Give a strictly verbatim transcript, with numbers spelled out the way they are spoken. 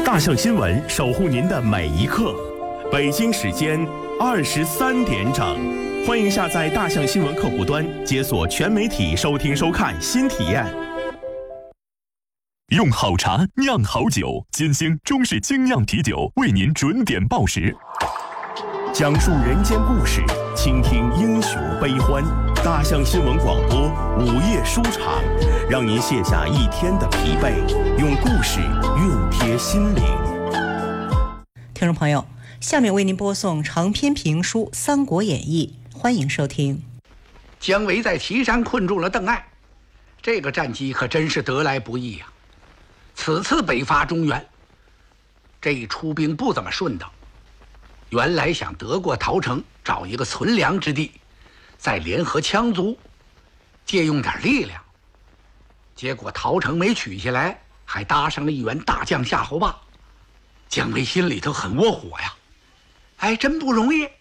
大象新闻守护您的每一刻。北京时间二十三点整，欢迎下载大象新闻客户端，解锁全媒体收听收看新体验。 用好茶酿好酒，金星中式精酿啤酒为您准点报时。 讲述人间故事，倾听英雄悲欢。大象新闻广播午夜书场，让您卸下一天的疲惫，用故事熨贴心灵。 听众朋友，下面为您播送长篇评书《三国演义》，欢迎收听。 姜维在岐山困住了邓艾，这个战机可真是得来不易呀、啊！此次北伐中原，这一出兵不怎么顺当。原来想得过陶城，找一个存粮之地，再联合羌族，借用点力量。结果陶城没取下来，还搭上了一员大将夏侯霸。姜维心里头很窝火呀，哎，真不容易。